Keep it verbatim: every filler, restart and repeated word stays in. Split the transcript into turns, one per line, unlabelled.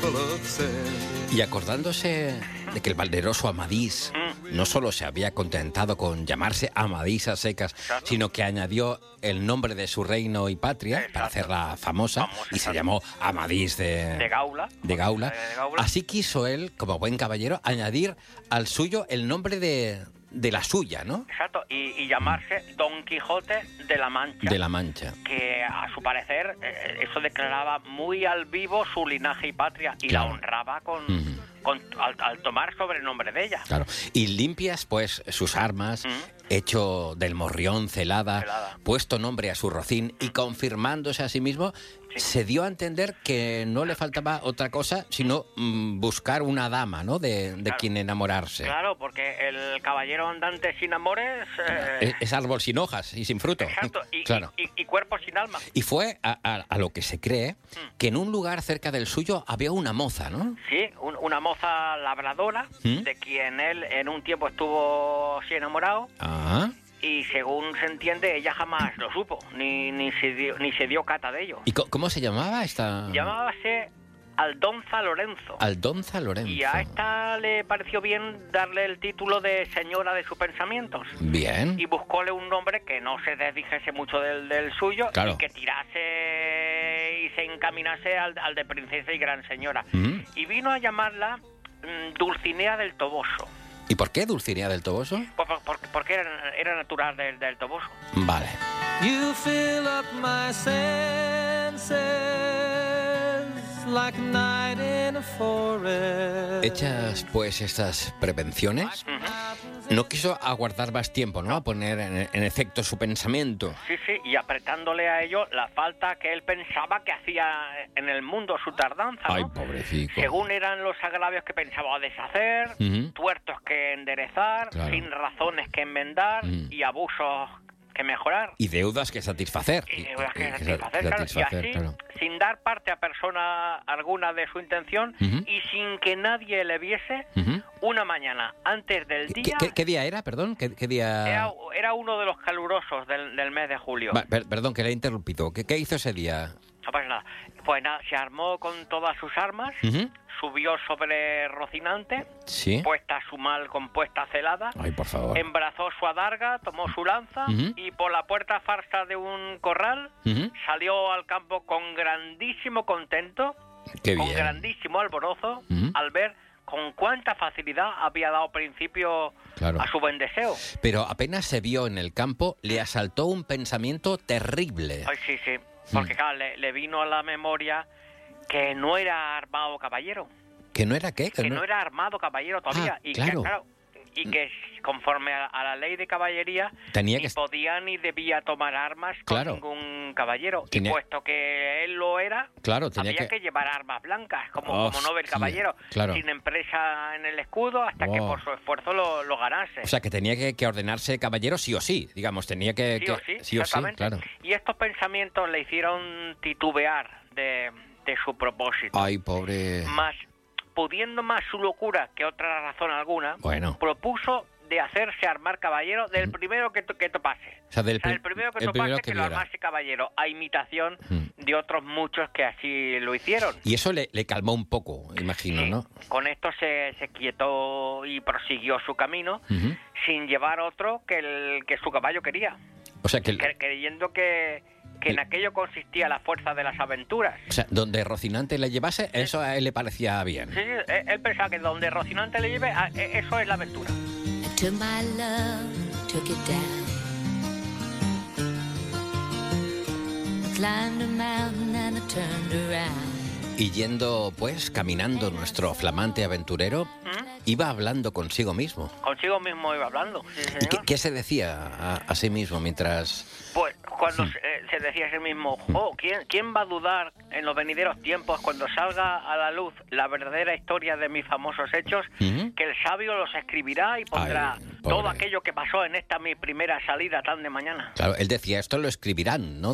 Y acordándose de que el valeroso Amadís
Mm.
no solo se había contentado con llamarse Amadís a secas,
Exacto.
sino que añadió el nombre de su reino y patria
Exacto.
para hacerla famosa,
Famosa,
y se
exacto.
llamó Amadís de,
De Gaula.
de Gaula.
De Gaula.
Así quiso él, como buen caballero, añadir al suyo el nombre de, de la suya, ¿no?
Exacto, y, y llamarse Don Quijote de la Mancha.
De la Mancha.
Que a su parecer eh, eso declaraba muy al vivo su linaje y patria y
Claro.
la honraba con,
Ujú.
con al, al tomar sobrenombre de ella.
Claro. Y limpias, pues, sus armas,
Mm.
hecho del morrión celada,
Celada.
puesto nombre a su rocín y confirmándose a sí mismo, se dio a entender que no le faltaba otra cosa sino mm, buscar una dama, ¿no? De, de
Claro.
quien enamorarse.
Claro, porque el caballero andante sin amores... eh,
Es, es árbol sin hojas y sin fruto.
exacto, y,
Claro.
y, y- y cuerpo sin alma.
Y fue a, a- a lo que se cree que en un lugar cerca del suyo había una moza, ¿no?
Sí, un- una moza labradora
¿Mm?
de quien él en un tiempo estuvo sí enamorado.
Ah.
Y según se entiende, ella jamás lo supo, ni, ni, se, dio, ni se dio cata de ello.
¿Y co- cómo se llamaba esta?
Llamábase Aldonza Lorenzo.
Aldonza Lorenzo.
Y a esta le pareció bien darle el título de señora de sus pensamientos.
Bien.
Y buscóle un nombre que no se desdijese mucho del, del suyo
Claro.
y que tirase y se encaminase al, al de princesa y gran señora.
Mm.
Y vino a llamarla mm, Dulcinea del Toboso.
¿Y por qué Dulcinea del Toboso?
Por- por- por- porque era, era natural del, del Toboso.
Vale.
You fill up my senses like a night in a forest.
Hechas pues estas prevenciones, no quiso aguardar más tiempo, ¿no? A poner en, en efecto su pensamiento.
Sí, sí, y apretándole a ello la falta que él pensaba que hacía en el mundo su tardanza, ¿no?
Ay, pobrecito.
Según eran los agravios que pensaba deshacer,
Ujú.
tuertos que enderezar,
Claro.
sin razones que enmendar
Mm.
y abusos que mejorar.
Y deudas que satisfacer.
Y deudas que
sa-
satisfacer, claro.
satisfacer,
Y así,
claro.
sin dar parte a persona alguna de su intención
Ujú.
y sin que nadie le viese,
Ujú.
una mañana antes del
¿Qué,
día...
qué- qué día era, perdón? ¿Qué, qué día...?
Era, era uno de los calurosos del, del mes de julio.
Va, per- perdón, que le he interrumpido. ¿Qué, qué hizo ese día?
No pasa nada. Pues nada, se armó con todas sus armas,
Ujú.
subió sobre Rocinante,
Sí.
puesta su mal compuesta celada,
Ay, por favor.
embrazó su adarga, tomó su lanza
Ujú.
y por la puerta farsa de un corral
Ujú.
salió al campo con grandísimo contento,
Qué
con
bien.
grandísimo alborozo,
Ujú.
al ver con cuánta facilidad había dado principio
Claro.
a su buen deseo.
Pero apenas se vio en el campo, le asaltó un pensamiento terrible.
Ay, sí, sí, porque
Mm.
claro, le, le vino a la memoria que no era armado caballero.
¿Que no era qué?
que no era armado caballero todavía
Ah,
y
claro.
que claro, y que conforme a, a la ley de caballería
Tenía
ni
que-
podía ni debía tomar armas
Claro.
con ningún caballero.
Tenía-
Y puesto que él lo era,
Claro, tenía
había
que...
que... llevar armas blancas como, como
Hostia,
Nobel caballero,
claro.
sin empresa en el escudo hasta que
Oh.
por su esfuerzo lo, lo ganase.
O sea, que tenía que, que ordenarse caballero sí o sí, digamos, tenía que...
sí
que-
o sí,
sí o sí,
exactamente.
claro.
Y estos pensamientos le hicieron titubear de, de su propósito.
Ay, pobre...
Más, pudiendo más su locura que otra razón alguna,
Bueno.
propuso de hacerse armar caballero del primero que, to- que topase.
O sea, del
O sea,
pri-
el primero que
el
topase
primero
que,
que
lo
viera.
armase caballero, a imitación
Mm.
de otros muchos que así lo hicieron.
Y eso le, le calmó un poco, imagino,
Sí,
¿no?
Con esto se, se quietó y prosiguió su camino
Ujú.
sin llevar otro que el que su caballo quería,
O sea, que... el-
cre- creyendo que, que en
El-
aquello consistía la fuerza de las aventuras.
O sea, donde Rocinante le llevase, eso a él le parecía bien.
Sí, él, él pensaba que donde Rocinante le lleve, a- e- eso es la aventura.
I took my love, took it down. I climbed a mountain and I turned around.
Y yendo, pues, caminando nuestro flamante aventurero, iba hablando consigo mismo.
Consigo mismo iba hablando. Sí,
¿Y
señor.
qué, qué se decía a, a sí mismo mientras...
Pues cuando
Hmm.
se, eh, se decía a sí mismo, oh, ¿quién, ¿quién va a dudar en los venideros tiempos cuando salga a la luz la verdadera historia de mis famosos hechos?
Ujú.
Que el sabio los escribirá y pondrá
Ay, pobre.
todo aquello que pasó en esta mi primera salida tan de mañana.
Claro, él decía, esto lo escribirán, ¿no?